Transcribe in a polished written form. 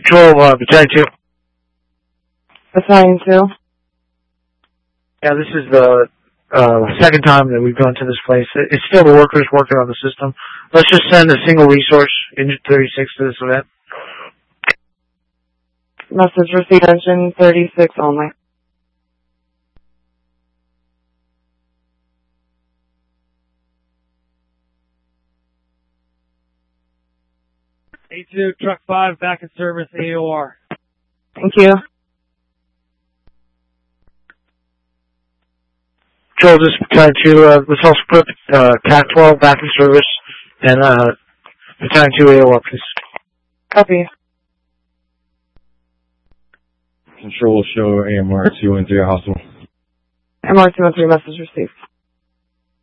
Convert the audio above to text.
Control, Battalion 2. Battalion 2. Yeah, this is the second time that we've gone to this place. It's still the workers working on the system. Let's just send a single resource, Engine 36, to this event. Message received, Engine 36 only. A2, Truck 5, back in service, AOR. Thank you. Control, this is Battalion 2. Let's also put CAT 12 back in service and Battalion 2 AOR, please. Copy. Control, show AMR 213 hostile. MR 213, message received.